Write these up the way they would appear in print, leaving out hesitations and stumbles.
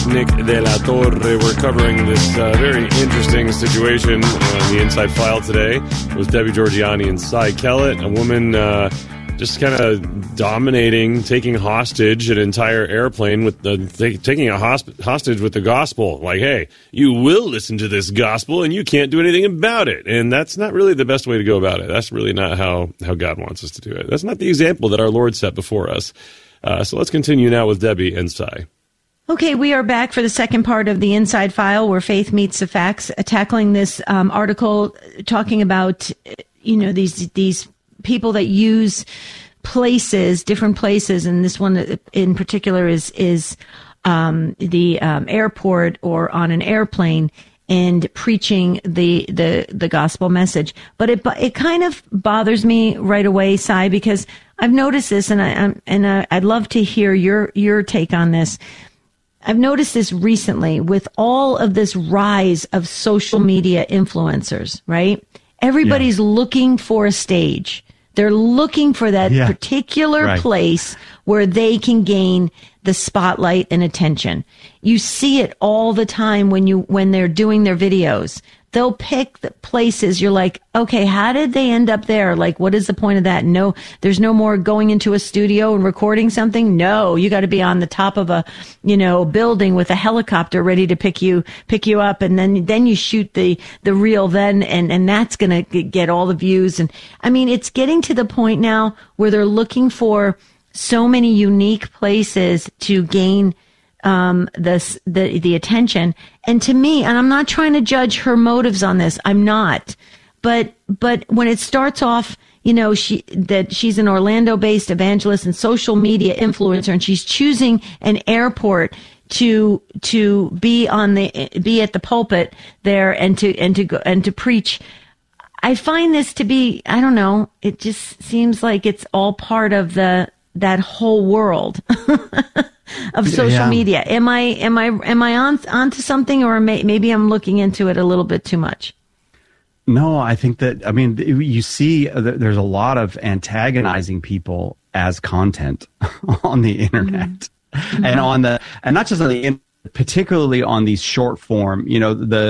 Nick De La Torre. We're covering this very interesting situation on the Inside File today with Debbie Georgianni and Cy Kellett, a woman just kind of dominating, taking hostage an entire airplane with taking a hostage with the gospel. Like, hey, you will listen to this gospel and you can't do anything about it. And that's not really the best way to go about it. That's really not how God wants us to do it. That's not the example that our Lord set before us. So let's continue now with Debbie and Cy. Okay, we are back for the second part of the Inside File, where faith meets the facts, tackling this article talking about, these people that use places, different places, and this one in particular is the airport or on an airplane, and preaching the gospel message. But it kind of bothers me right away, Cy, because I've noticed this, and I'd love to hear your take on this. I've noticed this recently with all of this rise of social media influencers, right? Everybody's looking for a stage. They're looking for that particular place where they can gain the spotlight and attention. You see it all the time when they're doing their videos. They'll pick the places you're like, okay, how did they end up there? Like, what is the point of that? No, there's no more going into a studio and recording something. No, you got to be on the top of a, building with a helicopter ready to pick you up. And then you shoot the reel then, and that's going to get all the views. And I mean, it's getting to the point now where they're looking for so many unique places to gain the attention. And to me, and I'm not trying to judge her motives on this, I'm not. But when it starts off, she's an Orlando-based evangelist and social media influencer, and she's choosing an airport to be at the pulpit there and to preach. I find this to be, I don't know, it just seems like it's all part of that whole world. Of social media. Am I onto something, or maybe I'm looking into it a little bit too much? No, I think that, you see there's a lot of antagonizing people as content on the internet. Mm-hmm. And not just on the internet, particularly on these short form, we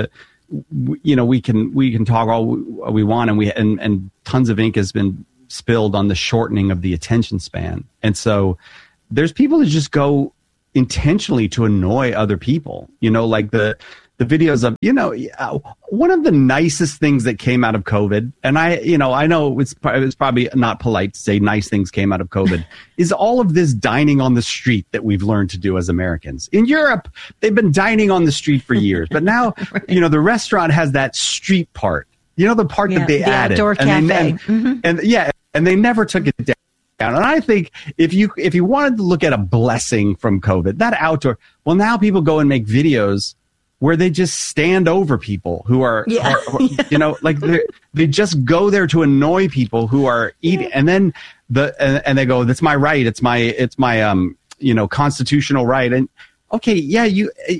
can talk all we want, and tons of ink has been spilled on the shortening of the attention span. And so there's people that just go intentionally to annoy other people, like the videos of, one of the nicest things that came out of COVID. And I know it's probably not polite to say nice things came out of COVID is all of this dining on the street that we've learned to do as Americans. In Europe, they've been dining on the street for years, but now, right. The restaurant has that street part, the part that they added. Outdoor cafe. And they never took it down. And I think if you wanted to look at a blessing from COVID, that outdoor, well, now people go and make videos where they just stand over people who are like they just go there to annoy people who are eating, and then and they go, that's my right, it's my constitutional right. And okay,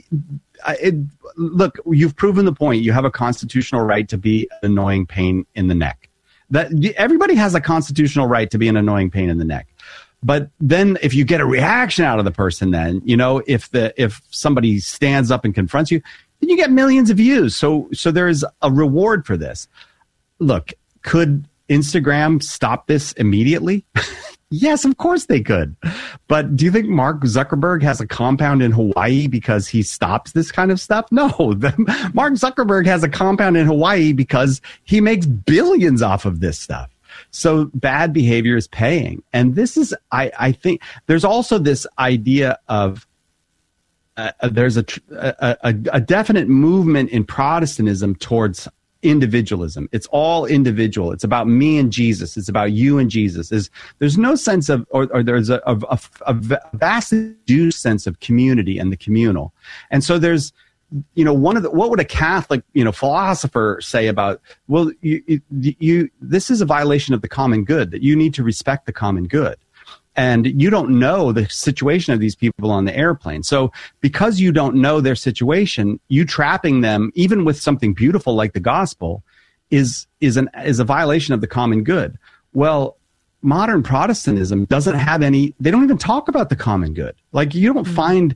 look, you've proven the point. You have a constitutional right to be an annoying pain in the neck. That everybody has a constitutional right to be an annoying pain in the neck. But then if you get a reaction out of the person, then, if somebody stands up and confronts you, then you get millions of views. So there's a reward for this. Look, could Instagram stop this immediately? Yes, of course they could. But do you think Mark Zuckerberg has a compound in Hawaii because he stops this kind of stuff? No. Mark Zuckerberg has a compound in Hawaii because he makes billions off of this stuff. So bad behavior is paying. And this is, I think, there's also this idea of there's a definite movement in Protestantism towards individualism. It's all individual. It's about me and Jesus. It's about you and Jesus. There's no sense of, or there's a vastly reduced sense of community and the communal. And so there's, what would a Catholic, philosopher say about, well, this is a violation of the common good, that you need to respect the common good. And you don't know the situation of these people on the airplane. So because you don't know their situation, you trapping them, even with something beautiful like the gospel, is a violation of the common good. Well, modern Protestantism doesn't have any, they don't even talk about the common good. Like, you don't find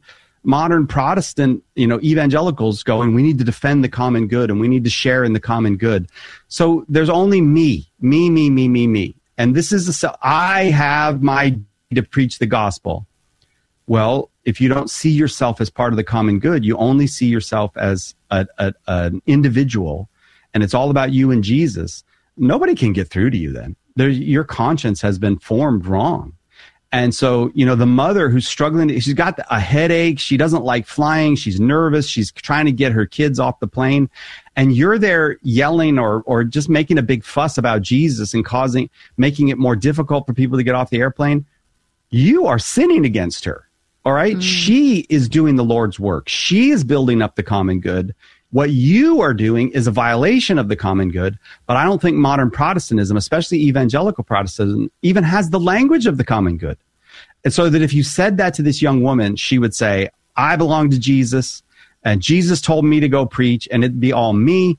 modern Protestant, evangelicals going, we need to defend the common good and we need to share in the common good. So there's only me. And this is, I have my to preach the gospel. Well, if you don't see yourself as part of the common good, you only see yourself as an individual, and it's all about you and Jesus. Nobody can get through to you then. Your conscience has been formed wrong. And so, the mother who's struggling, she's got a headache. She doesn't like flying. She's nervous. She's trying to get her kids off the plane. And you're there yelling or just making a big fuss about Jesus and making it more difficult for people to get off the airplane. You are sinning against her. All right. She is doing the Lord's work. She is building up the common good. What you are doing is a violation of the common good. But I don't think modern Protestantism, especially evangelical Protestantism, even has the language of the common good. And so that if you said that to this young woman, she would say, I belong to Jesus, and Jesus told me to go preach, and it'd be all me.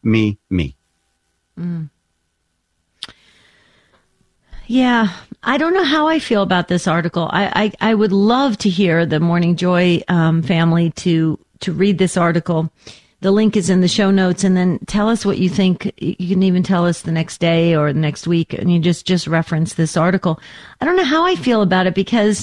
Yeah, I don't know how I feel about this article. I would love to hear the Morning Joy family to read this article. The link is in the show notes, and then tell us what you think. You can even tell us the next day or the next week, and you just reference this article. I don't know how I feel about it because,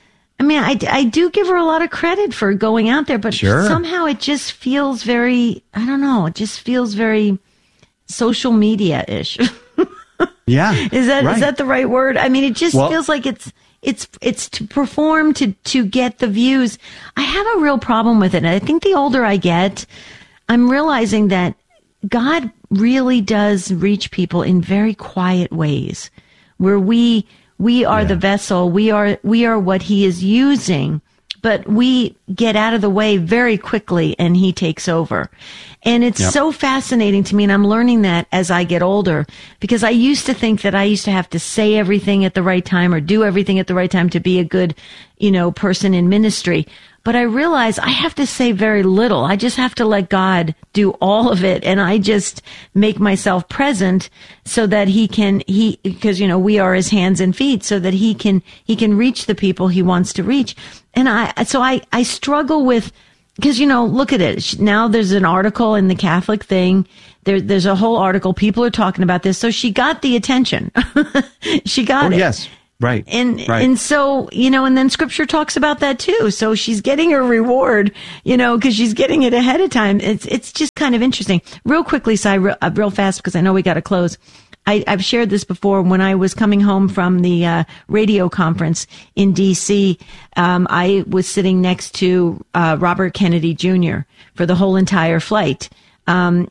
I do give her a lot of credit for going out there, but somehow it just feels very, it just feels very social media-ish. Yeah. Is that the right word? It just feels like it's to perform to get the views. I have a real problem with it. And I think the older I get, I'm realizing that God really does reach people in very quiet ways where we are the vessel. We are what he is using, but we get out of the way very quickly and he takes over. And it's so fascinating to me, and I'm learning that as I get older, because I used to think that I used to have to say everything at the right time or do everything at the right time to be a good, person in ministry. But I realize I have to say very little. I just have to let God do all of it, and I just make myself present so that because we are his hands and feet, so that he can reach the people he wants to reach. And I struggle with, because, look at it. Now there's an article in the Catholic thing. There's a whole article. People are talking about this. So she got the attention. She got it. Yes. Right. And so, and then scripture talks about that too. So she's getting her reward, because she's getting it ahead of time. It's just kind of interesting. Real quickly, Si, real fast, because I know we got to close. I've shared this before. When I was coming home from the radio conference in D.C., I was sitting next to Robert Kennedy Jr. for the whole entire flight. And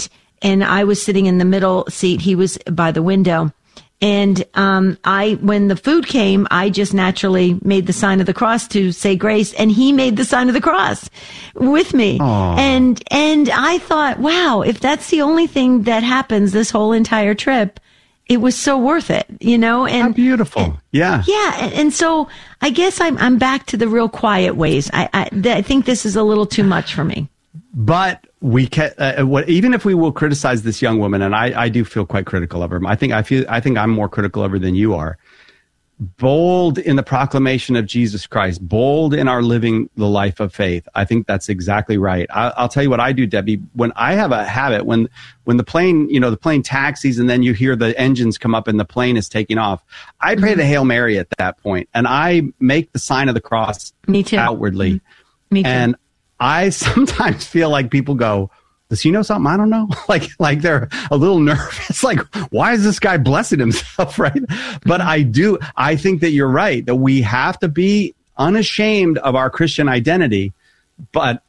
I was sitting in the middle seat. He was by the window. And when the food came, I just naturally made the sign of the cross to say grace, and he made the sign of the cross with me. Aww. And I thought, wow, if that's the only thing that happens this whole entire trip, it was so worth it, And how beautiful. Yeah. And so I guess I'm back to the real quiet ways. I think this is a little too much for me. But we can, even if we will criticize this young woman, and I do feel quite critical of her. I think I'm more critical of her than you are. Bold in the proclamation of Jesus Christ, bold in our living the life of faith. I think that's exactly right. I'll tell you what I do, Debbie. When I have a habit, when the plane, the plane taxis, and then you hear the engines come up and the plane is taking off, I pray the Hail Mary at that point, and I make the sign of the cross. Me too. Outwardly. Mm-hmm. Me too. And I sometimes feel like people go, does he know something I don't know? Like they're a little nervous. Like, why is this guy blessing himself, right? But I think that you're right, that we have to be unashamed of our Christian identity, but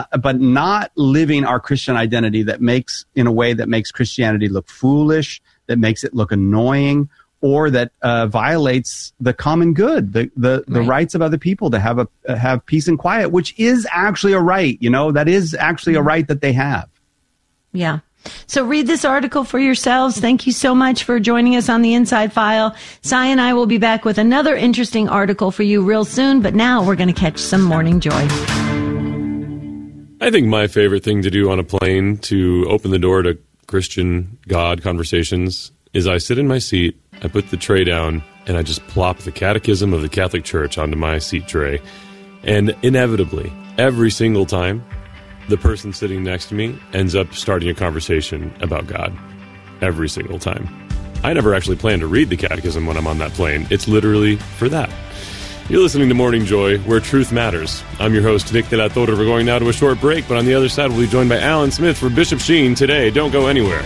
not living our Christian identity in a way that makes Christianity look foolish, that makes it look annoying, or that violates the common good, the rights of other people to have peace and quiet, which is actually a right. That is actually a right that they have. Yeah. So read this article for yourselves. Thank you so much for joining us on the Inside File. Si and I will be back with another interesting article for you real soon. But now we're going to catch some Morning Joy. I think my favorite thing to do on a plane to open the door to Christian God conversations is I sit in my seat, I put the tray down, and I just plop the Catechism of the Catholic Church onto my seat tray. And inevitably, every single time, the person sitting next to me ends up starting a conversation about God. Every single time. I never actually plan to read the catechism when I'm on that plane. It's literally for that. You're listening to Morning Joy, where truth matters. I'm your host, Nick De La Torre. We're going now to a short break, but on the other side, we'll be joined by Alan Smith for Bishop Sheen today. Don't go anywhere.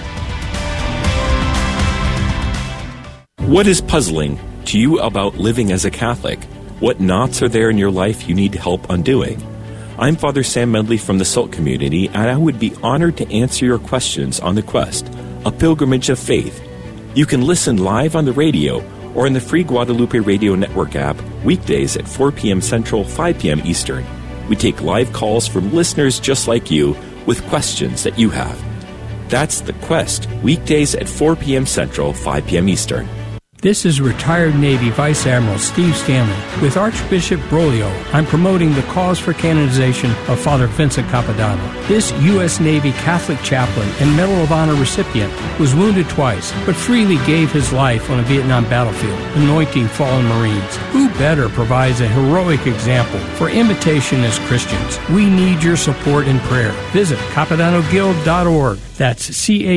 What is puzzling to you about living as a Catholic? What knots are there in your life you need help undoing? I'm Father Sam Medley from the SALT community, and I would be honored to answer your questions on The Quest, a pilgrimage of faith. You can listen live on the radio or in the free Guadalupe Radio Network app weekdays at 4 p.m. Central, 5 p.m. Eastern. We take live calls from listeners just like you with questions that you have. That's The Quest, weekdays at 4 p.m. Central, 5 p.m. Eastern. This is retired Navy Vice Admiral Steve Stanley. With Archbishop Broglio, I'm promoting the cause for canonization of Father Vincent Capodanno. This U.S. Navy Catholic chaplain and Medal of Honor recipient was wounded twice, but freely gave his life on a Vietnam battlefield, anointing fallen Marines. Who better provides a heroic example for imitation as Christians? We need your support and prayer. Visit CapodannoGuild.org. That's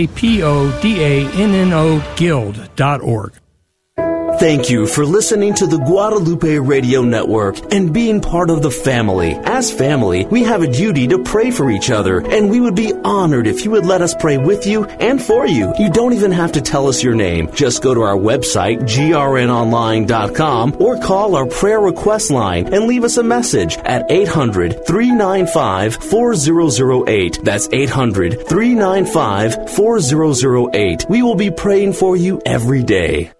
CAPODANNO Guild.org. Thank you for listening to the Guadalupe Radio Network and being part of the family. As family, we have a duty to pray for each other, and we would be honored if you would let us pray with you and for you. You don't even have to tell us your name. Just go to our website, grnonline.com, or call our prayer request line and leave us a message at 800-395-4008. That's 800-395-4008. We will be praying for you every day.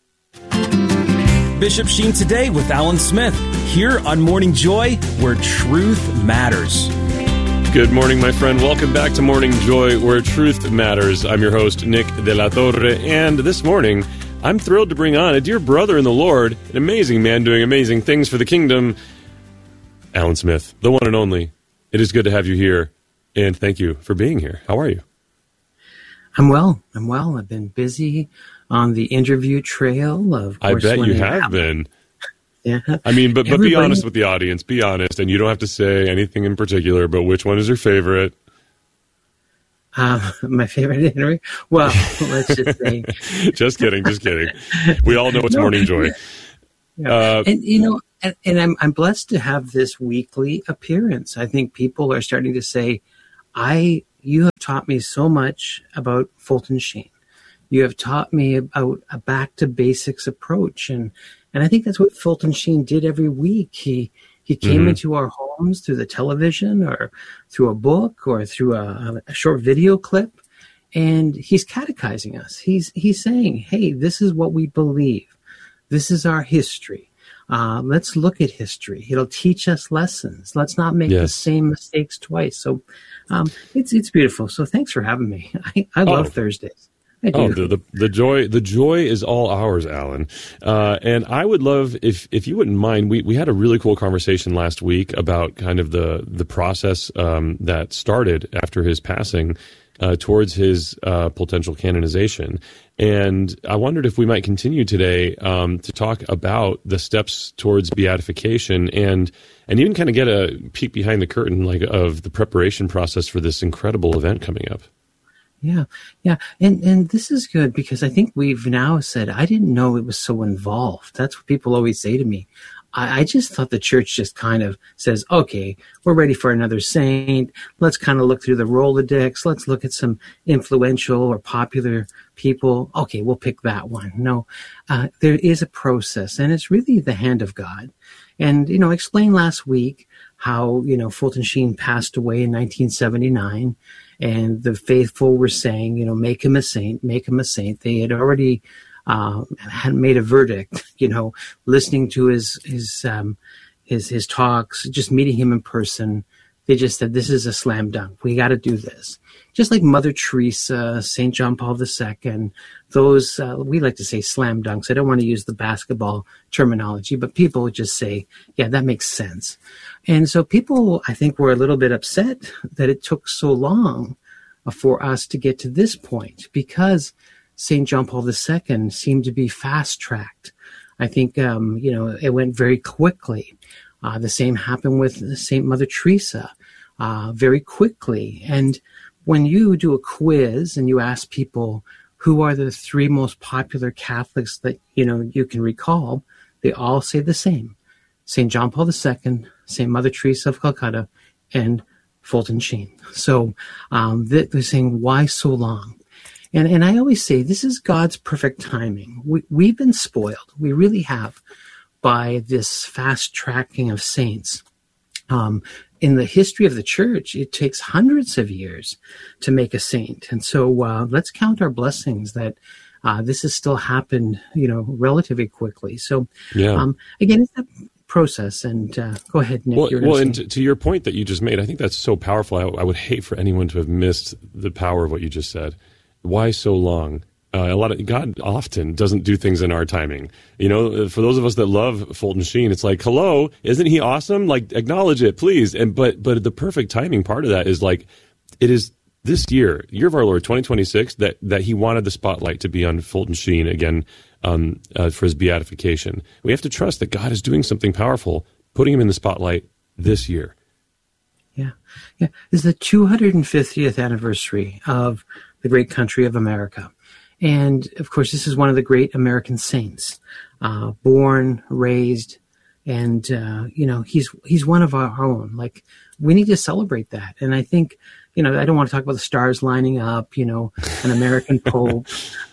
Bishop Sheen today with Alan Smith, here on Morning Joy, where truth matters. Good morning, my friend. Welcome back to Morning Joy, where truth matters. I'm your host, Nick De La Torre, and this morning, I'm thrilled to bring on a dear brother in the Lord, an amazing man doing amazing things for the kingdom, Alan Smith, the one and only. It is good to have you here, and thank you for being here. How are you? I'm well. I've been busy on the interview trail. Of course, I bet you have been. Yeah. I mean, but be honest with the audience. Be honest, and you don't have to say anything in particular, but which one is your favorite? My favorite interview? Well, let's just say. Just kidding. We all know it's Morning Joy. Yeah. And I'm blessed to have this weekly appearance. I think people are starting to say, you have taught me so much about Fulton Sheen. You have taught me about a back to basics approach. And I think that's what Fulton Sheen did every week. He came into our homes through the television or through a book or through a short video clip. And he's catechizing us. He's saying, hey, this is what we believe. This is our history. Let's look at history. It'll teach us lessons. Let's not make the same mistakes twice. So it's beautiful. So thanks for having me. I love Thursdays. Oh, the joy is all ours, Alan. And I would love if you wouldn't mind. We had a really cool conversation last week about kind of the process that started after his passing towards his potential canonization. And I wondered if we might continue today to talk about the steps towards beatification and even kind of get a peek behind the curtain of the preparation process for this incredible event coming up. Yeah. And this is good because I think we've now said, I didn't know it was so involved. That's what people always say to me. I just thought the church just kind of says, okay, we're ready for another saint. Let's kind of look through the Rolodex. Let's look at some influential or popular people. Okay, we'll pick that one. No, there is a process, and it's really the hand of God. And, I explained last week how, Fulton Sheen passed away in 1979. And the faithful were saying, make him a saint, make him a saint. They had already hadn't made a verdict, listening to his talks, just meeting him in person. They just said, this is a slam dunk. We got to do this. Just like Mother Teresa, St. John Paul II, those, we like to say slam dunks. I don't want to use the basketball terminology, but people would just say, yeah, that makes sense. And so people, I think, were a little bit upset that it took so long for us to get to this point because St. John Paul II seemed to be fast-tracked. I think, it went very quickly. The same happened with St. Mother Teresa very quickly. And when you do a quiz and you ask people who are the 3 most popular Catholics that you can recall, they all say the same: St. John Paul II, St. Mother Teresa of Calcutta, and Fulton Sheen. So they're saying, why so long? And I always say, this is God's perfect timing. We've been spoiled. We really have, by this fast tracking of saints. In the history of the church, it takes hundreds of years to make a saint. And so let's count our blessings that this has still happened, relatively quickly. So again, it's a process. And go ahead, Nick. And to your point that you just made, I think that's so powerful. I would hate for anyone to have missed the power of what you just said. Why so long? God often doesn't do things in our timing. For those of us that love Fulton Sheen, it's like, hello, isn't he awesome? Like, acknowledge it, please. But the perfect timing part of that is like, it is this year of our Lord, 2026, that he wanted the spotlight to be on Fulton Sheen again for his beatification. We have to trust that God is doing something powerful, putting him in the spotlight this year. Yeah. This is the 250th anniversary of the great country of America. And, of course, this is one of the great American saints, born, raised, and, he's one of our own. Like, we need to celebrate that. And I think, I don't want to talk about the stars lining up, an American Pope,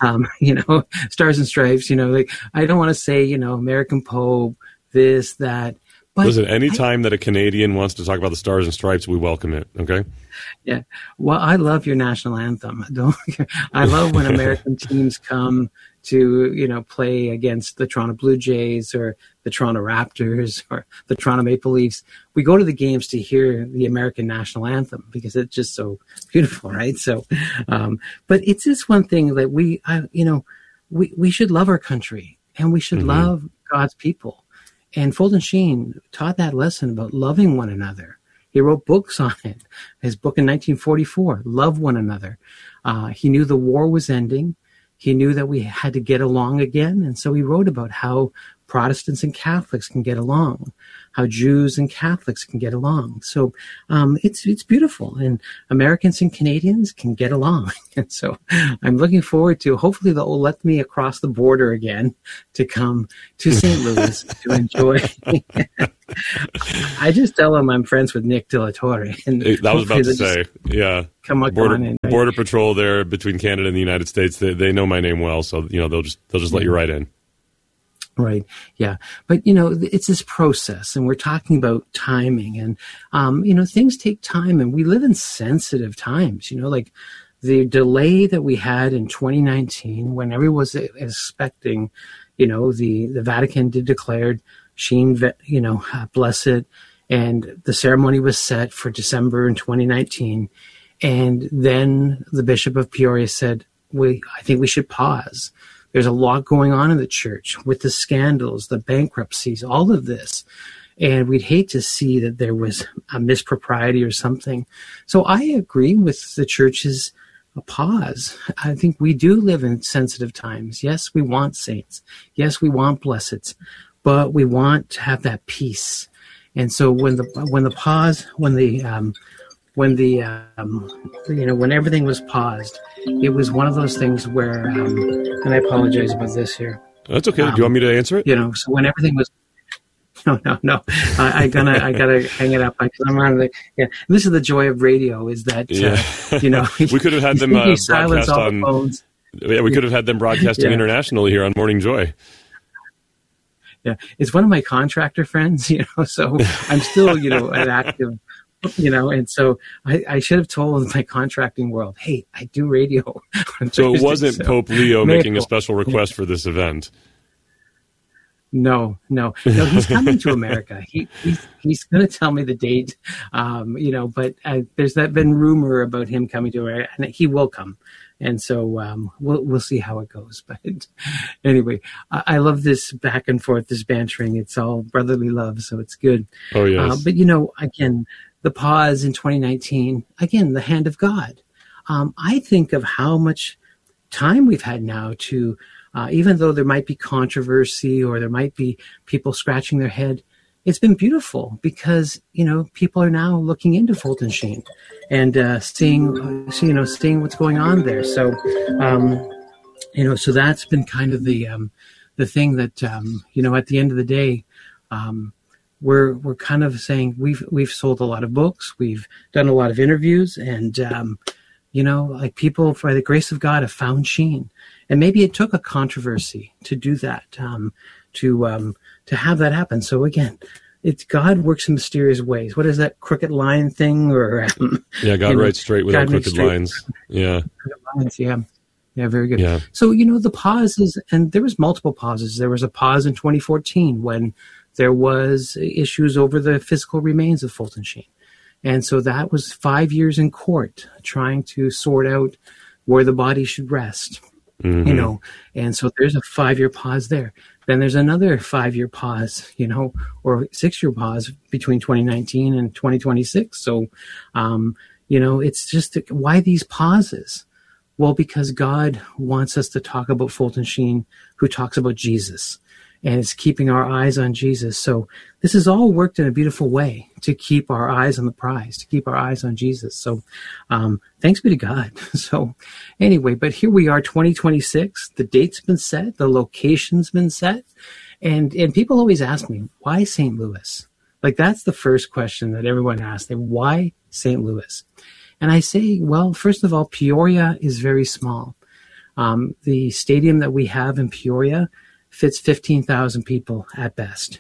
stars and stripes, I don't want to say, American Pope, this, that. But listen, any time that a Canadian wants to talk about the Stars and Stripes, we welcome it, okay? Yeah. Well, I love your national anthem. I love when American teams come to, play against the Toronto Blue Jays or the Toronto Raptors or the Toronto Maple Leafs. We go to the games to hear the American national anthem because it's just so beautiful, right? So, but it's this one thing that we should love our country and we should love God's people. And Fulton Sheen taught that lesson about loving one another. He wrote books on it. His book in 1944, Love One Another. He knew the war was ending. He knew that we had to get along again. And so he wrote about how Protestants and Catholics can get along, how Jews and Catholics can get along. So it's beautiful. And Americans and Canadians can get along. And so I'm looking forward to, hopefully they'll let me across the border again to come to St. Louis to enjoy. I just tell them I'm friends with Nick De La Torre. And that was about to say, yeah. Come on, Border Patrol there between Canada and the United States, they know my name well, so they'll just let you right in. Right. Yeah. But, it's this process and we're talking about timing and, things take time and we live in sensitive times, like the delay that we had in 2019 when everyone was expecting, the Vatican did declared Sheen, blessed, and the ceremony was set for December in 2019. And then the Bishop of Peoria said, I think we should pause. There's a lot going on in the church with the scandals, the bankruptcies, all of this. And we'd hate to see that there was a mispropriety or something. So I agree with the church's pause. I think we do live in sensitive times. Yes, we want saints. Yes, we want blesseds, but we want to have that peace. And so when everything was paused, it was one of those things where, and I apologize about this here. That's okay. Do you want me to answer it? So when everything was, no. I gotta hang it up because I'm on the. Yeah, this is the joy of radio is that we could have had them broadcast on. Phones. Yeah, we could have had them broadcasting internationally here on Morning Joy. Yeah, it's one of my contractor friends, so I'm still, an active. And so I should have told my contracting world, hey, I do radio. So it wasn't Pope Leo making a special request for this event. No, he's coming to America. He's going to tell me the date, but there's been rumor about him coming to America, and he will come. And so we'll see how it goes. But anyway, I love this back and forth, this bantering. It's all brotherly love, so it's good. Oh, yes. But, again, the pause in 2019, again, the hand of God. I think of how much time we've had now to, even though there might be controversy or there might be people scratching their head, it's been beautiful because, people are now looking into Fulton Sheen and seeing what's going on there. So, so that's been kind of the thing that, at the end of the day, we're kind of saying we've sold a lot of books, we've done a lot of interviews, and, people, by the grace of God, have found Sheen. And maybe it took a controversy to do that, to have that happen. So again, it's God works in mysterious ways. What is that crooked line thing? Or God writes straight without crooked lines. Yeah. Yeah, very good. Yeah. So, the pauses, and there was multiple pauses. There was a pause in 2014 when there was issues over the physical remains of Fulton Sheen. And so that was 5 years in court trying to sort out where the body should rest, and so there's a 5-year pause there. Then there's another 5-year pause, or 6-year pause between 2019 and 2026. So, it's just why these pauses? Well, because God wants us to talk about Fulton Sheen, who talks about Jesus, and it's keeping our eyes on Jesus. So this has all worked in a beautiful way to keep our eyes on the prize, to keep our eyes on Jesus. So thanks be to God. So anyway, but here we are, 2026. The date's been set. The location's been set. And people always ask me, why St. Louis? Like, that's the first question that everyone asks. Why St. Louis? And I say, well, first of all, Peoria is very small. The stadium that we have in Peoria fits 15,000 people at best.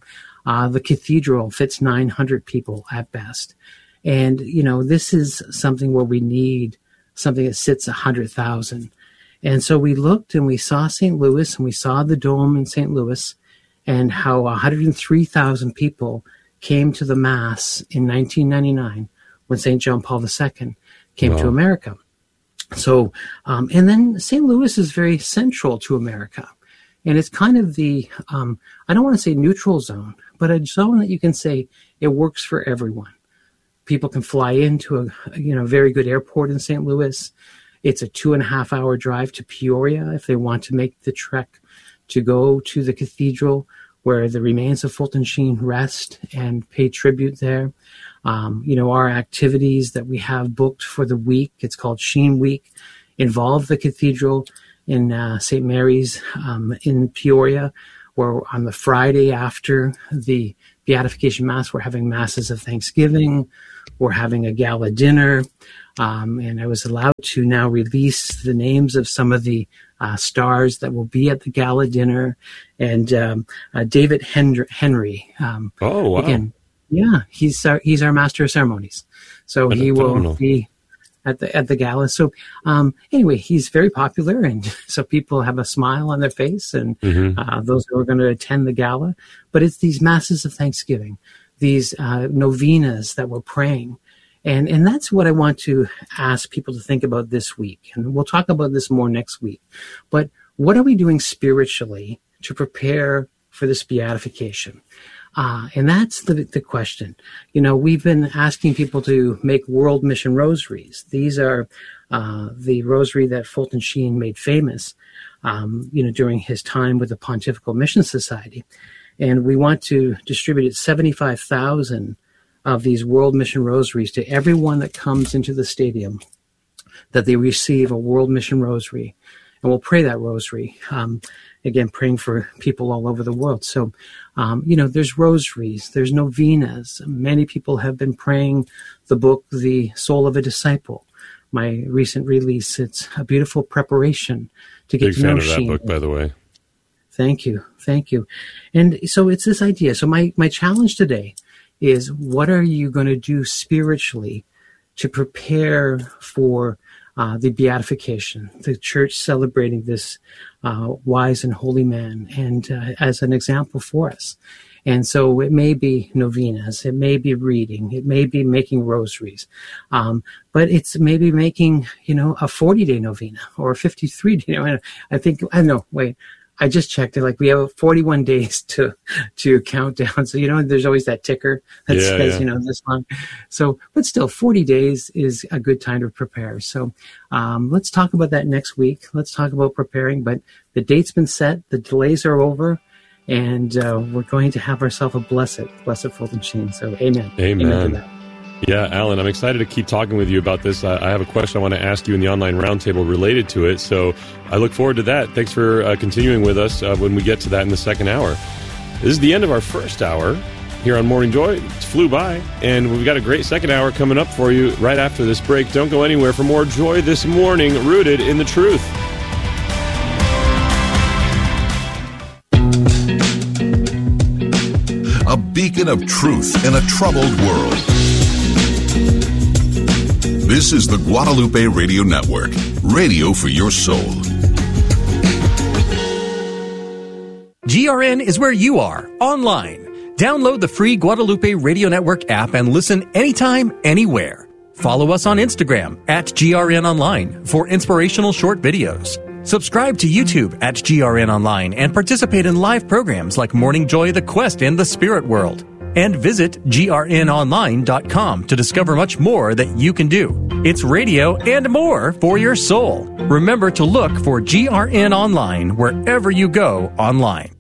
The cathedral fits 900 people at best. And, this is something where we need something that sits 100,000. And so we looked and we saw St. Louis, and we saw the dome in St. Louis, and how 103,000 people came to the Mass in 1999 when St. John Paul II came to America. So, and then St. Louis is very central to America. And it's kind of the, I don't want to say neutral zone, but a zone that you can say it works for everyone. People can fly into a very good airport in St. Louis. It's a 2.5-hour drive to Peoria if they want to make the trek to go to the cathedral where the remains of Fulton Sheen rest and pay tribute there. Our activities that we have booked for the week, it's called Sheen Week, involve the cathedral in St. Mary's in Peoria, where on the Friday after the Beatification Mass, we're having Masses of Thanksgiving, we're having a gala dinner, and I was allowed to now release the names of some of the stars that will be at the gala dinner, and David Henry. Oh, wow. Again, yeah, he's our Master of Ceremonies, so he will be at the gala. So anyway, he's very popular, and so people have a smile on their face, and those who are going to attend the gala. But it's these Masses of Thanksgiving, these novenas that we're praying. And that's what I want to ask people to think about this week. And we'll talk about this more next week. But what are we doing spiritually to prepare for this beatification? And that's the question. We've been asking people to make World Mission Rosaries. These are the rosary that Fulton Sheen made famous, during his time with the Pontifical Mission Society. And we want to distribute 75,000 of these World Mission Rosaries to everyone that comes into the stadium, that they receive a World Mission Rosary. And we'll pray that rosary, again, praying for people all over the world. So, there's rosaries, there's novenas. Many people have been praying the book, The Soul of a Disciple, my recent release. It's a beautiful preparation to get to know Sheen. Big fan of that book, by the way. Thank you. And so it's this idea. So my challenge today is, what are you going to do spiritually to prepare for the beatification, the church celebrating this wise and holy man, and as an example for us? And so it may be novenas, it may be reading, it may be making rosaries, but it's maybe making, a 40-day novena or a 53-day. I just checked it. Like, we have 41 days to count down. So, there's always that ticker that says, this long. So, but still 40 days is a good time to prepare. So, let's talk about that next week. Let's talk about preparing, but the date's been set. The delays are over. and we're going to have ourselves a blessed Fulton Sheen. So amen. Amen. To that. Yeah, Alan, I'm excited to keep talking with you about this. I have a question I want to ask you in the online roundtable related to it, so I look forward to that. Thanks for continuing with us when we get to that in the second hour. This is the end of our first hour here on Morning Joy. It flew by, and we've got a great second hour coming up for you right after this break. Don't go anywhere for more Joy This Morning, rooted in the truth. A beacon of truth in a troubled world. This is the Guadalupe Radio Network, radio for your soul. GRN is where you are, online. Download the free Guadalupe Radio Network app and listen anytime, anywhere. Follow us on Instagram at GRN Online for inspirational short videos. Subscribe to YouTube at GRN Online and participate in live programs like Morning Joy, The Quest, and The Spirit World. And visit grnonline.com to discover much more that you can do. It's radio and more for your soul. Remember to look for GRN Online wherever you go online.